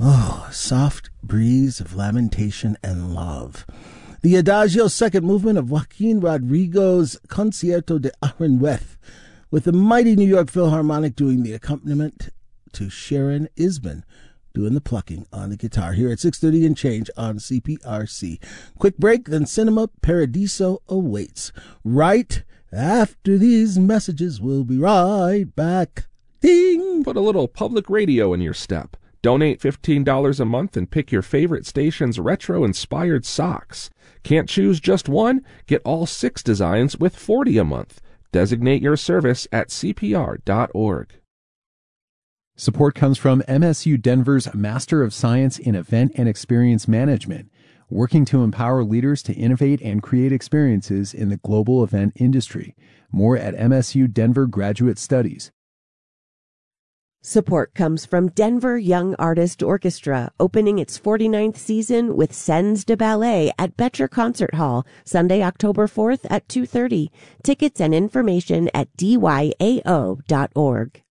Oh, a soft breeze of lamentation and love. The Adagio second movement of Joaquin Rodrigo's Concierto de Aranjuez, with the mighty New York Philharmonic doing the accompaniment to Sharon Isbin doing the plucking on the guitar here at 6:30 and change on CPRC. Quick break, then Cinema Paradiso awaits. Right after these messages, we'll be right back. Ding! Put a little public radio in your step. Donate $15 a month and pick your favorite station's retro-inspired socks. Can't choose just one? Get all 6 designs with $40 a month. Designate your service at CPR.org. Support comes from MSU Denver's Master of Science in Event and Experience Management, working to empower leaders to innovate and create experiences in the global event industry. More at MSU Denver Graduate Studies. Support comes from Denver Young Artist Orchestra, opening its 49th season with Scènes de Ballet at Betcher Concert Hall, Sunday, October 4th at 2:30. Tickets and information at dyaO.org.